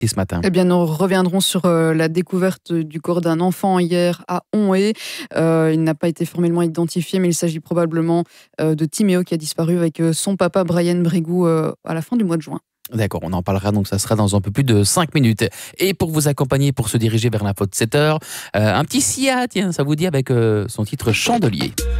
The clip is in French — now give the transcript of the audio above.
ce matin? Eh bien, nous reviendrons sur la découverte du corps d'un enfant hier à Onhé. Il n'a pas été formellement identifié, mais il s'agit probablement de Timéo qui a disparu avec son papa Brian Brigou à la fin du mois de juin. D'accord, on en parlera donc ça sera dans un peu plus de 5 minutes. Et pour vous accompagner, pour se diriger vers l'info de 7 heures, un petit Sia, tiens, ça vous dit avec son titre Chandelier.